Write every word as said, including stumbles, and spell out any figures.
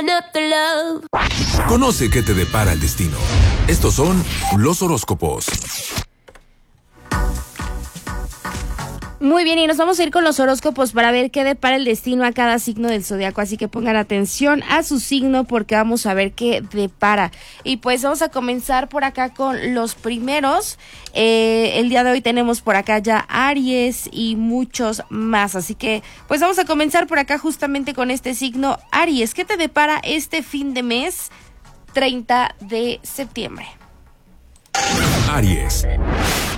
Conoce qué te depara el destino. Estos son los horóscopos. Muy bien, y nos vamos a ir con los horóscopos para ver qué depara el destino a cada signo del zodiaco, así que pongan atención a su signo porque vamos a ver qué depara. Y pues vamos a comenzar por acá con los primeros. Eh, el día de hoy tenemos por acá ya Aries y muchos más, así que pues vamos a comenzar por acá justamente con este signo Aries. ¿Qué te depara este fin de mes treinta de septiembre? Aries.